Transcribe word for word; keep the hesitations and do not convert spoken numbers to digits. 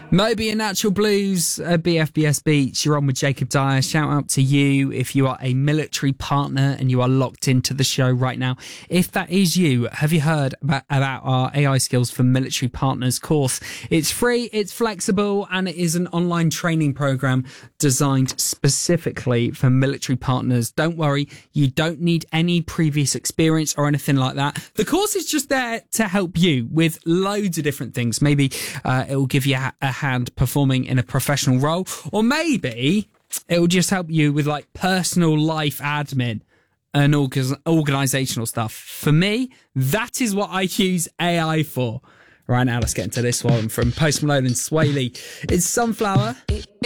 Moby and Natural Blues at B F B S Beach. You're on with Jacob Dyer. Shout out to you if you are a military partner and you are locked into the show right now. If that is you, have you heard about, about our A I Skills for Military Partners course? It's free, it's flexible, and it is an online training program designed specifically for military partners. Don't worry, you don't need any previous experience or anything like that. The course is just there to help you with loads of different things. Maybe uh, it will give you a, a hand performing in a professional role, or maybe it will just help you with like personal life admin and org- organizational stuff. For me, that is what I use A I for. Right now, let's get into this one from Post Malone and Sway Lee. It's Sunflower.